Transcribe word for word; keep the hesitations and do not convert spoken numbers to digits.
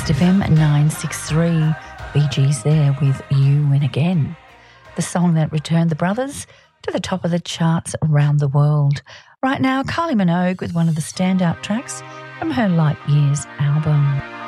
Rest F M nine sixty-three. Bee Gees there with You Win Again. The song that returned the brothers to the top of the charts around the world. Right now, Kylie Minogue with one of the standout tracks from her Light Years album.